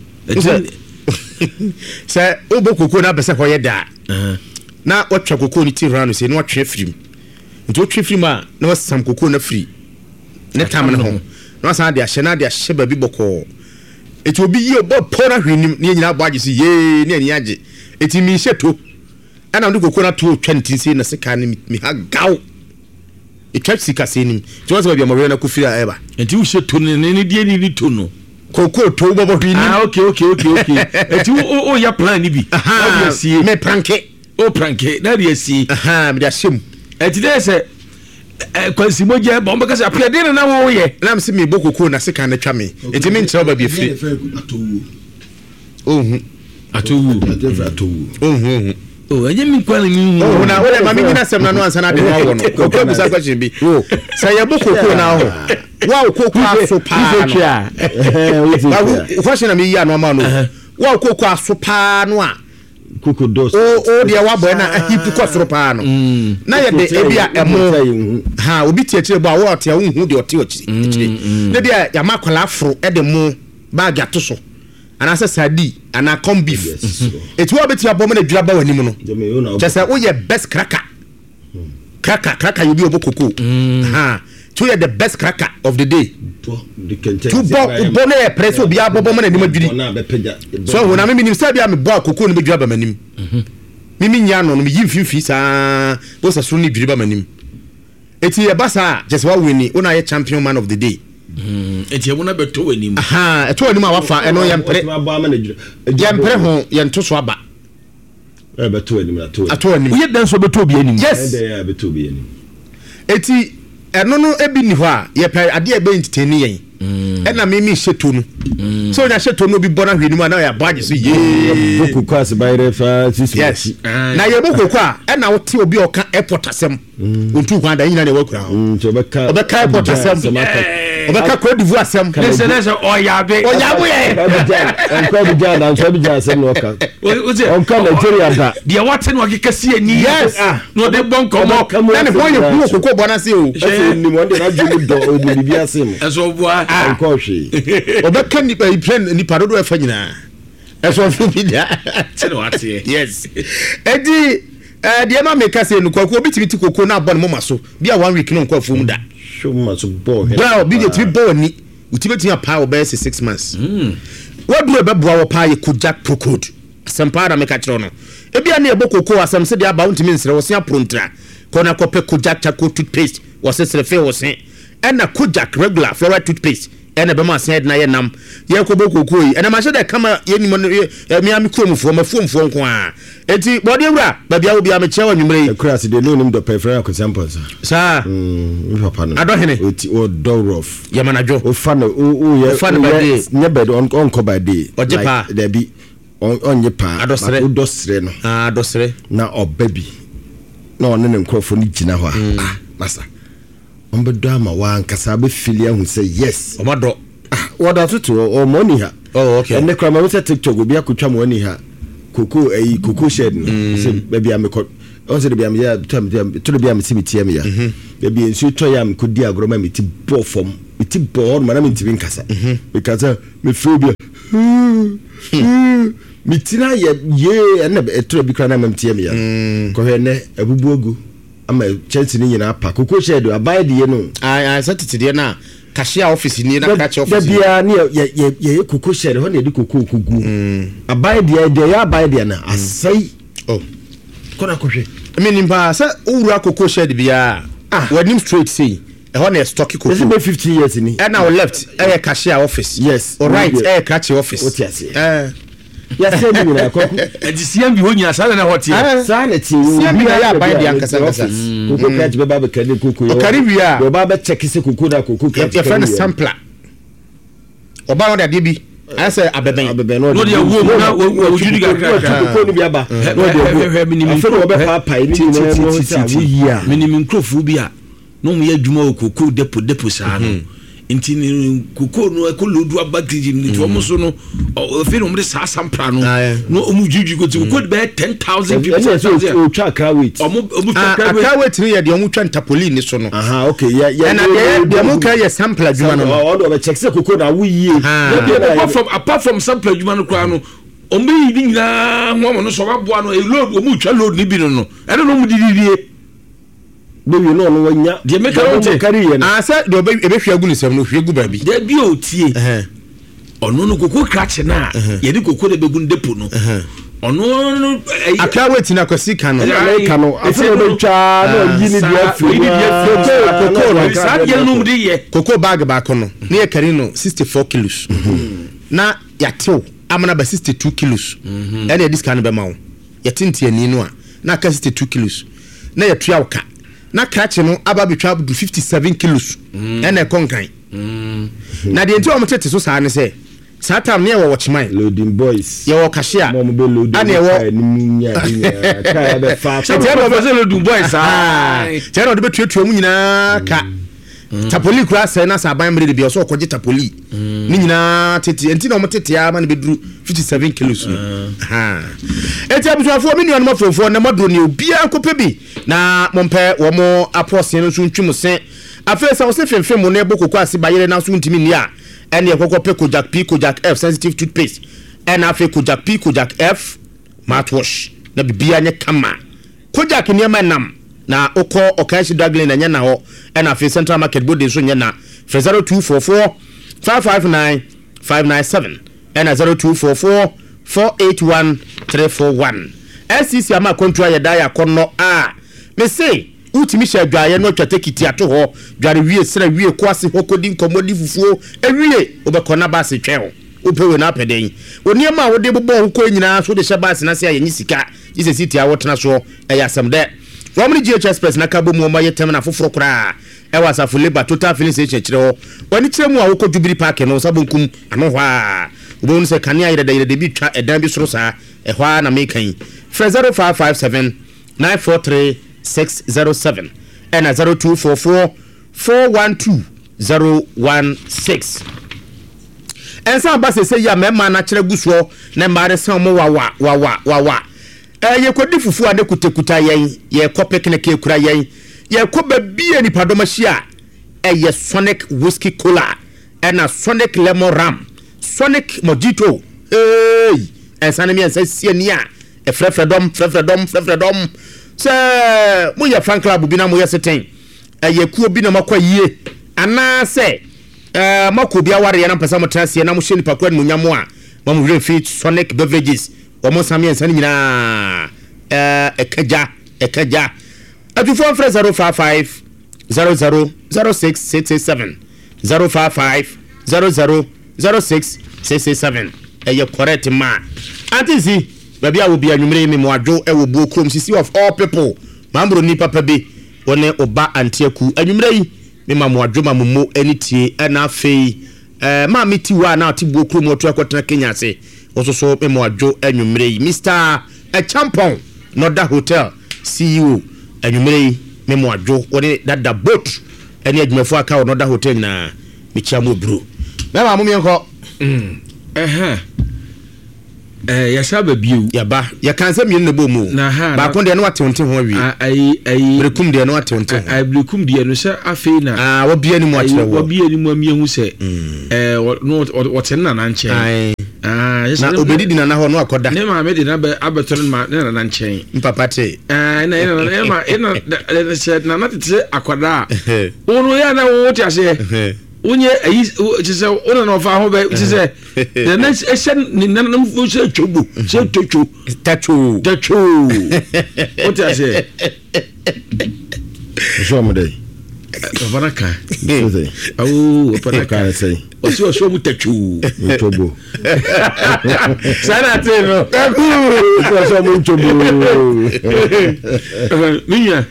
S1: se obo kokoo na bese hoye da na otwa kokoo ni ti rano se na otwe firim nti otwe firim a na wasam kokoo na firi ne tam ne ho na sa de ahye na de ahye ba bi boko eti obi yi obo pora hwenim ne nyina bo agye ye ne ani agye eti mi shetu ana ndo kokoo na to otwa ntin se na se ka ne mi ha gaw etwa sika se nim ti wasa ba mo na ku firi a eba
S3: enti wo shetu ne die ni to no
S1: kokoo to bobo hwenim
S3: okay eti o ya plan ni bi
S1: me pranke
S3: o pranke na de asi
S1: me da shem
S3: eti de se kwansi moje bomba kasa apede na wo ye
S1: na mse me bokoko na sika na twa me enti me nkyerɛ ba bi afiri atowu
S3: enye mi kwa ni
S1: na wole ma me nyina sem na no ansa na de wo no kokko bisa question bi say ye bokoko na ho wa kokko aso pa question na me yi anoma no wa kokko aso pa no a
S5: koko dos
S1: o de wa boy na hip ko soro pa no na ye de ebia emo ha obi tiachire bo a wo te hu de ote ochire na de ya makola afro e de mo bag atoso ana se sadi ana corn beef eti wo beti abom na dwaba wani mu no chese wo ye best cracker you be obokoko ha to ye the best cracker of the day to bo na press obi abom na nim adwiri so wo na me nim se bia me bo akoko no be dwaba manim mimi nya no no yi mfimfi sa bo sa so ni dwiri ba manim eti ye basa chese wa wini una ye champion man of the day
S3: eti e wona beto wani mu
S1: aha eto wani ma wafa eno yempre ho yento so aba
S5: beto wani mu
S1: ato wani
S3: wo ye dan so beto bi ani
S1: yes
S5: beto bi ani
S1: eti eno no ebi ni ho a ye pe ade e be entertain yen ena me sheto no so nya sheto no bi bona hwenu ma na ya baje so ye
S5: boku kwase bayre fa sisi
S1: yes na ye boku kwa ena wo te obi oka airport asem ontu kwa da nyina ne wakura ho obeka airport asem obeka Côte d'Ivoire asem
S3: listen oyabe
S1: ye
S5: enko bi ja na nso bi ja asem no ka onka Nigeria da
S3: de wate no akekase ani
S1: yes
S3: no de bon komo
S1: na ne boye ku kokko bona se o
S5: ni mo de na djulu do o bi asem
S3: eso bua
S5: onko hwe
S1: obeka ni plan ni parodo e fa nyina eso fu bi da
S3: tene wate
S1: yes edi de ma make say no kwaku obi timi ti kokko na abon mo maso bia 1 week no kwafu mu da
S5: show much ball
S1: bro bi de ti ball ni utimi ti pa obe 6 months wadu e be boa wo pa ye kujak procode sempara me ka kiro no ebia na ebokoko asem se de aba untimi nsere wo se aprontra kona kope kujak chako toothpaste wo se sere fe wo se ena kujak regular fluoride toothpaste ena be ma se na ye nam ye ko bokoko yi ena ma se de kama ye ni mo mi ami kromfo ma fomfo nko a enti body wura ba bia wo bia me chewa nwumre
S5: cross de no nim do prefer ko samples
S1: sa
S5: papa no
S1: adohene
S5: o do rough
S1: ye manajo
S5: o fa no o ye
S1: fa no ba dey
S5: nye bed on ko ba dey
S1: ojepa
S5: there be on ye pa o do sre no
S1: do sre
S5: na obabi na on ne nkrofo ni gina ho a masa on be do ama wa nkasa be filia hu say yes
S1: o mado
S5: what that to o money ha
S1: oh okay
S5: and the crime we say TikTok obi akotwa money ha koko shed no say baby am ko on say baby am ya to baby am simiti am ya baby ensu to ya am ko di agroma meti bo form meti bo on mana meti bin kasa because me phobia mitina ye na to bi kra na meti am ya ko he ne abubuogu ama chance ni nyina pa koko shed abide ye no
S1: I satete na cashier office ni na catch office
S5: bia ni ye koko shed ho na di koko kugu abide de ya abide na asai kona kohwe
S1: meaning ba sa owura koko shed bia wanim straight say e ho na stock koko
S5: this be 15 years ni
S1: and now left cashier office
S5: yes
S1: all right catch office
S5: ya say ni na koko
S3: edisiam bi ho nyina sa na hotie
S5: sa na ti
S1: siam bi ya abide ankasa
S5: koko catch be ba be kade koko yo
S1: karibia
S5: be ba be check se koko da koko catch
S1: your friend sampler oba no da de bi ase abeben
S3: no de wo na wo judi ga
S5: koko ni bi aba no de minimum koko be papa ni na mo sa wo yia
S3: minimum krofo bi a no mo ya dwuma koko depo sa no nti ni koko no ekolodu abagiji ni to mo so no fe no mo de sa sampra no no o mu juju ko ti koko be 10,000 people
S5: o twa crowd
S3: o mu
S1: crowd ni ye de o mu twa ntapoli ni so no
S5: aha okay ya
S1: na de mo ka ye sample adwuma no
S5: o do be check se koko na wo yie
S3: apart from sample adwuma no kwa no o me yi nyina ho mo no so waboa no e load o mu twa load ni bi no ene no mu dididie
S5: baby no no wanya
S3: de make no
S5: carry ye na
S1: asa do be hwe agu ni sem no hwe agu ba bi
S3: de bi o tie ono no koko crash na ye di koko de begun depo no ono no
S1: akra weti na kwasi kan no
S5: America no afro be twa no yi ni dia fi
S1: koko no
S3: sa ye no mu de ye
S1: koko bag ba ko no na ye carry no 64 kilos na ya tew amana ba 62 kilos ene dis kan be ma wo ye tintie ni no a na ka 62 kilos na ye tua woka na krakye no aba betwa 57 kilos ɛna ɛkɔnkan na deɛ nti wɔn tete so saa ne sɛ saa time ne ɛwɔ wɔkyeman
S5: loading boys
S1: yɛwɔ kahyia
S5: ane ɛwɔ
S3: loading boys
S1: kyerɛ na ɔde bɛtuatua mu nyinaa ka tapoli kura sɛ na saa ban mmerɛ de bia ɔsɛ ɔkɔgye tapoli ne nyinaa tete nti na ɔmo tete a ma ne bɛduru 57 kilos no ɛti abusuafoɔ me nuanom afofoɔ na maduro ne obiara nkɔpɛ bi na mompɛ wɔmo apɔseɛ no nso ntwi mu se afei sɛ wo se femfem mu no ɛbɔ koko ase bayere na so ntimi ni a ɛne ɛkɔkɔ pɛ Kojak P Kojak F sensitive toothpaste ɛna afei Kojak P Kojak F mouthwash na bibia nye kama Kojak nneɛma nam na okɔ Okashi Daglin na nya na hɔ ɛna afei Central Market Bode so nya na 0244 559 597 ɛna 0244 481 341 SCC ama kontra yɛ da ya kɔnɔ a me say utimi hye adwaye no atwa tekiti ato ho dware wie sra wie kwase hokodi nkomodi fufuo ewie obekona base twɛn opewe na apeden oniema a wode bobɔ hokɔ nyina so de hye base na se ayenyi sika ise city a wotena so ɛyɛ asɛm dɛ wɔn GH Express na kabo mu ɔma yetem na foforo kra ɛwɔ asafo labor total filling station kyerɛ ho wɔne kyerɛ mu a wokɔ Jubilee Park no sabonkum ano hɔ a wobɛhu sɛ kanea yɛdɛ bi twa ɛdan bi soro saa ɛhɔ a na mekan 0557 943 607 and 0244 412 016 and some bus say ya mema na kire guso na mare san mo wa ye kodi fufu ade kutekuta yen ye kopek na ke kura yen ye ko ba bia ni padoma hia ye Sonic whiskey cola and a Sonic lemon ram Sonic mojito hey and sanemi and say siania e frefredom sɛ moyɛ fan club bi na moyɛ seten ɛyɛ kuo bi na makɔ yie ana sɛ mako bi aware na mpesa mo transie na mo hye nipa kwa no nyamo a mo mo refi Sonic beverages wo mo samia nsan nyina ekaja atufo mfre 055 000667 055 000667 ɛyɛ correct ma antizi baby I will be a numere me moadwo e wo buo krom sisi of all people mambro ni papa bi wone oba antiaku anumere yi me ma moadwo ma momo anitie na afei ma meti wa na ati buo krom otu akotena Kenya se ososo me moadwo anumere yi Mr. Champon Noda Hotel CEO anumere yi me moadwo wone dada boat eni adwumafo aka Noda Hotel na me chiamo bro me ma momyenko yasa ba biu yaba ya kansa mi ne bomu ba kon de no atonte ho awie brekum de no atonte ho
S3: brekum de no se afei na
S1: wo bia ni mu akere wo
S3: bia ni mu amie hu se no woten na nche
S1: na obedi di na ho no akoda
S3: ne ma me de na abetoro na na nche
S1: mpapa te
S3: na na tete akoda onu ya na wo ti ase unye ayi tse ona no fa ho be tse the next esen ni nanam fu se chobu se tacho what I say
S5: so mo dey
S3: baraka au baraka say o so mu tacho
S5: chobu
S1: sana te no
S5: so mo chobu
S3: minya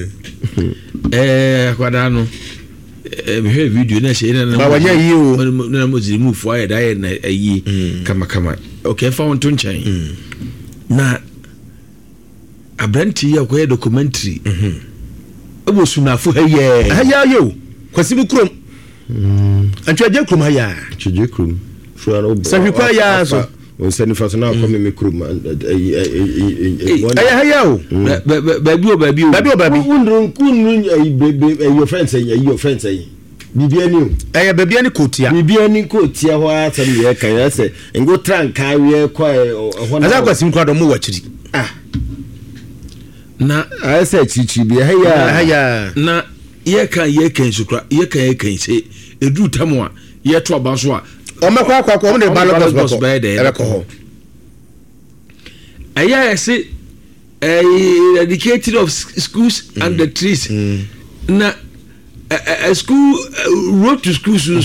S3: kwada no we video na she na
S1: ba wanya yi o
S3: na mo ziri mu fo aye da na ayi kama okay fa won to nchan na abranti ya ko documentary ebo sunafo
S1: haya yo kwasi bu krom antwaje krom haya
S5: chije krom so no
S1: sabi kwa ya so
S5: on send for now come me krom
S1: haya o baby kunrun your friends say bibiani baby ani kotia ho asem ye kan say ngo tranka we kwa ho na aza kwasi nkwa do mo wachiri
S3: na
S5: asa chichi bi haya
S3: na ye kan sukra ye kan say edu tamo a ye to aba so a
S1: o mekwa o ne balance ba ko
S3: aya say eradicated of schools and the trees na a school road to school so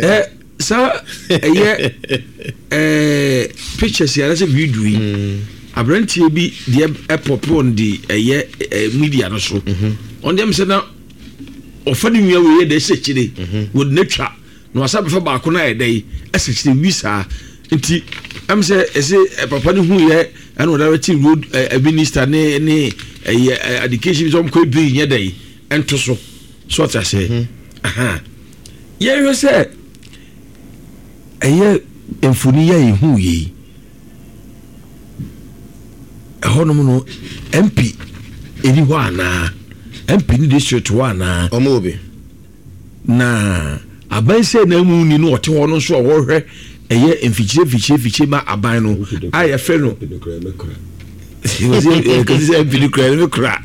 S3: so pictures ya say video abrantie bi de pop on the media no so on dem say na ofani nwa we de sechire would natwa no asabe fa ba ko na e dai esechire visa nti am say papa ni hu ye and whatever road minister ne education some ko bi nye dai ento so what I say yeah you say emfuni ya hu yi hono no MP eni ho ana MP ni district ho ana
S1: omobi
S3: na abanse na mu ni no ote ho no so wo hwe emfichire ma aban no aye fe no because MP ni kra me kra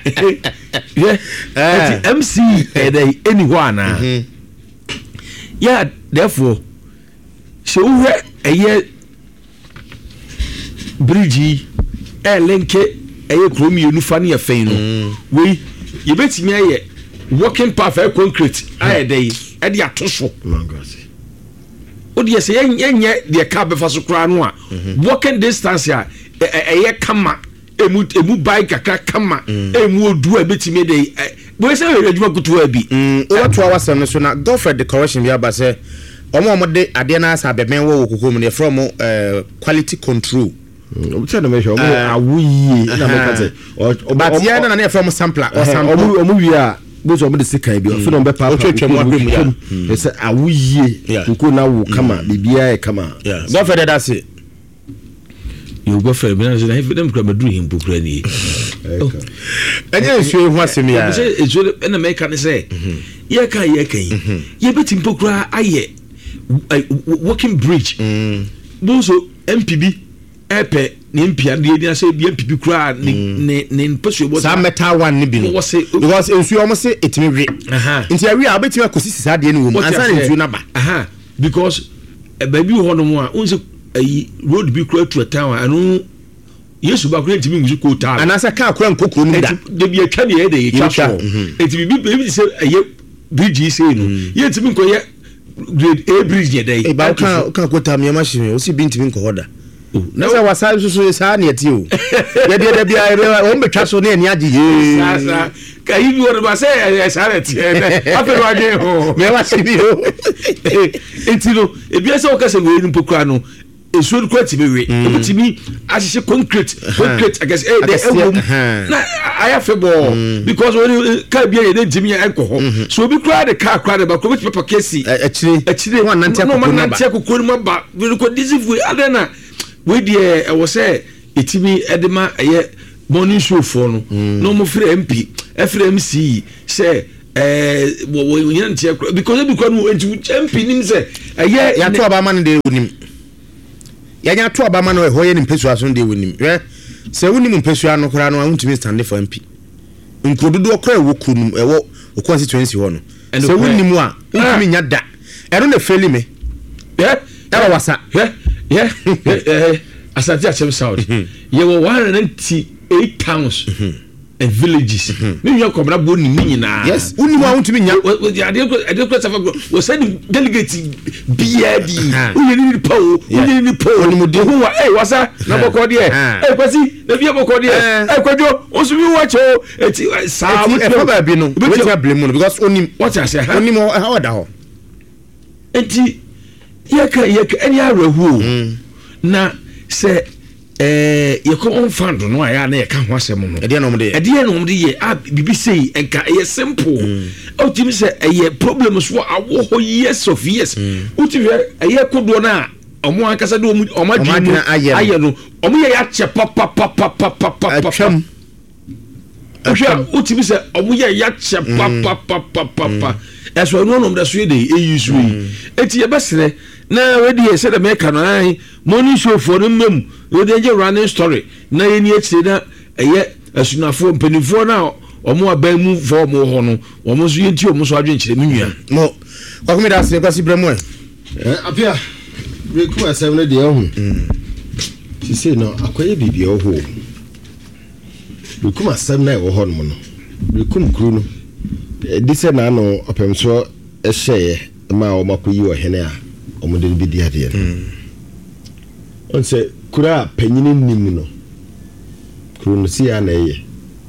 S3: yeah MC eni ho ana yeah therefore so hwe bridge lenke kromi yunufa ne yefan no we yebetimi aye working path concrete aye dey e dey atoso odi yese yenye de ka befa so kra no a walking distance a kama emu bike aka kama emu odu ebetimi dey we say we adwuma kutu abi
S1: o to our sem so na Godfred decoration bi aba say omo de ade na asa beben wo kokom ne from quality control
S5: obutse na measure awuyi na make say
S1: but ya na from sampler or sample
S5: omu wi a bo so omu de sikan bi ofi no be papa
S1: twetwem adwum ya
S5: say awuyi kuko na wo kama bibia e kama
S1: go for that say
S3: you go for me na say dem kra maduru himpo kra ni
S1: anya nsuo ho asem ya
S3: say ezo na make kan say ye kan ye betim pokra aye working bridge boso MPB epe ni mpia de dia say bi MPB kura ne pesu bo
S1: sa metal one ni bi no because ensu o mo say etimi we nti awi a betimi akosi sisa de ni wo ansa ne nsu na ba
S3: because baby ho no mo a unse road bi kura to town anu yesu ba kura ntimi ngu ko ta
S1: anasa ka kura nkokoro ni da
S3: de bi atwa ne de ye twa so etimi bi say bridge say no ye ntimi nko ye grade A bridge ye dey
S1: ba ka ko ta me machine o si bi ntimi nko hoda na sa wasa so sa na eti o ye de bia o mbetwa so na ani agi ye
S3: sa ka yi wor ba say sa na ti afa wa ge ho
S1: me wa si bi o
S3: enti no e bia se o ka se we ni pokura no esu ko ti be we e ti mi asise concrete I guess na aya febo because when ka bia ye de ntimi ya enko ho so obi kura de car kura de ba ko bi papa kesi
S1: achire one nantia
S3: kokoro ma ba we ko disifu adena we dey e wo say etimi edema eye morning show for no no mo free MP free MC say wo nyantia because e bi ko no MP nim say eye
S1: ya to aba man de wonim ya nya to aba man ho ye ni mpesu aso de wonim se wonim mpesu ano kora no wontimi stand for MP nkododo okra wo kunum ewo o constituency ho no se wonim a wontimi nya da ero na feli me ewa wasa
S3: Asante Achem South. Ye were 198 towns and villages. Me you come na bo ni nyina.
S1: Yes, uni wa untimi nya.
S3: I dey send delegate BRD. Uye ni power, uye ni power. Oni mo de ho wa wasa na boko de. Kwasi, na bia boko de. Kwadwo, osu bi wa cho. Eti sa
S1: e fa ba bi no. We try blame no because oni
S3: what I say.
S1: Oni mo how da ho.
S3: Enti yeka any arehu na se ye ko on fund no aya na ye ka ho asem no
S1: e de no
S3: mde ye bibi sei enka ye simple o timi se ye problem so awo ho years of years o timi ye kodo na omo akasa de omo adwuma aye no omo ye ya che papa
S1: atwam
S3: o timi se omo ye ya che papa eso no mde so ye de use we eti ye besere na we dey say the make no ai money show for them we dey running story na ye ni echi na eye asunafo mpanifo na omo aban mu for mo ho no omo so yenti omo so adwenkyere menua
S1: no kwakum da se kwasi bremu
S5: apia we ku asem no dey ho si say no akoye bibia ho we ku asem na e ho no no we kum kru no dise na no opemso ehye ma o makoyi o hene a omode bi di ade on se kura panyini nim no kuro si ya na eye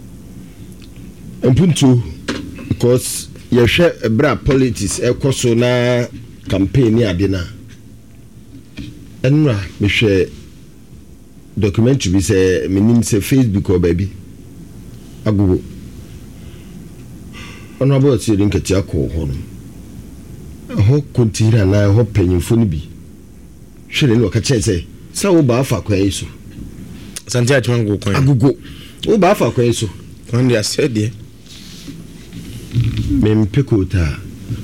S5: mpuntu because yɛhwɛ bra politics ɛkɔ na campaign ni ade na ɛnura mehwɛ documentary bi sɛ menim sɛ Facebook or baby agogo honorable Otieri Nketi akɔ hɔ no ho kontira na ho panyimfo no bi hwere no ka kyerɛ sɛ wo ba afa kwan yi so
S1: santi atwango kwan
S5: agogo wo ba afa kwan yi so
S1: kwan dia sɛ de
S5: mempekota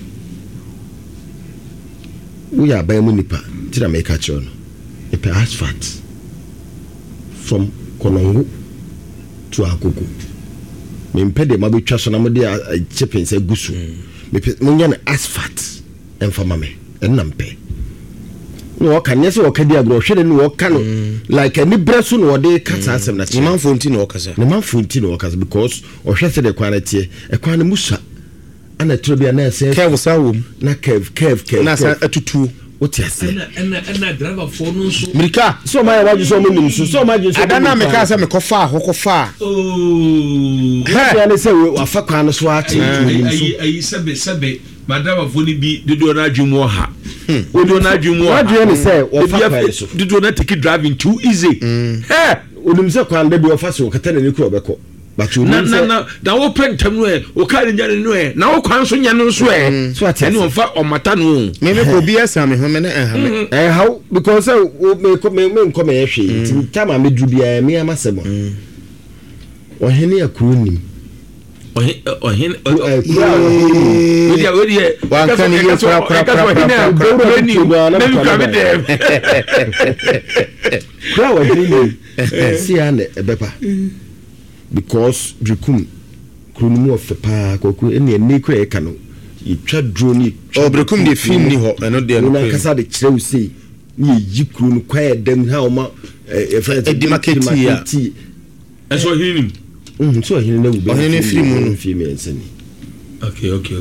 S5: wo ya ba mu nipa tira me ka kyerɛ no epe asphalt from Konongo to Agogo mempe de mabetwa so na mo de chipping say gusu mepe munya na asphalt emfama me enampe no waka nyese waka di agro hwede no waka no like any breso no de kata asem na
S1: man fonti no waka sa
S5: ne man fonti no waka because o hwese de kwana tie e kwana musa ana trobia na se
S1: kev sa wom
S5: na kev
S1: na sa atutu
S3: otiase na driver for no so
S1: mirika
S5: so ma ya waju so mo nim so ma je so
S1: adana me ka sa me kofa hokofa
S5: ya ne se we afa kwan no so a che
S3: ayi sebe madama foni bi dodo na adwumu ha dodo na adwumu ha
S5: adwumu ne se o fa kwan so
S3: dodo na take driving too easy
S5: onim se kwan da bi o fa so kata na ne kuro beko but you
S3: na wo pentam no o ka nya no na wo kwan so nya no so
S5: so atene
S3: on fa o mata no
S1: me ko bi asa me ho me na
S5: how because me ko me hwe ti tama me du bia me amasemo o hene akuru nim
S3: ohin
S1: we wa kan ni
S5: si ane ebepa because Brekum kunumu of pa koku ene ni kura e kanu itwa drone
S1: Brekum de film ni ho eno de
S5: no kasa de kire usi ni yi kunu kwa edem ha o ma e friend
S1: e di market ya
S3: eso hinim
S5: so hin na ube
S1: hin film no
S5: film ensani
S3: okay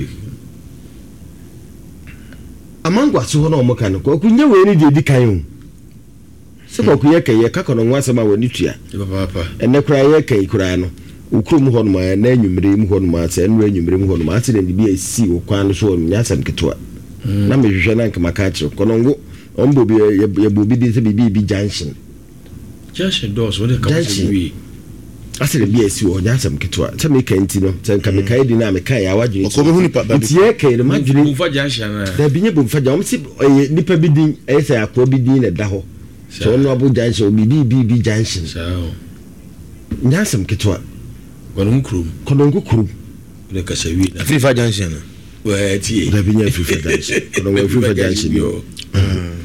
S5: amangwa so na o mo kan ko kunya we ni de di kan o se ko kuye kai ka kono nwasa ma woni tua
S3: papa
S5: enne kura ye kai kura no ukrum ho no ma na anwumre mu ho no ma se enru anwumre mu ho no ma se de bi esi o kwan so no nyasa nketwa na me hwehwe na nkama ka kire kono ngo ombo bi ye bobi di se bi junction
S3: doors what ka wi
S5: asere bi esi o nyasa nketwa se me ka nti no se nka me kai di na me kai ya wadwe
S1: ko be hu ni pa ba
S5: ti ye kai no madwene
S3: bu fa junction na
S5: da bi nye bu fa junction si nipa bi din ese akọ bi din na da ho so no abu junction bi junction
S3: so
S5: nyasam ketwa konongu krum
S3: le kasawi
S1: na FIFA junction
S3: wa tie
S5: da binya FIFA junction konongu FIFA junction yo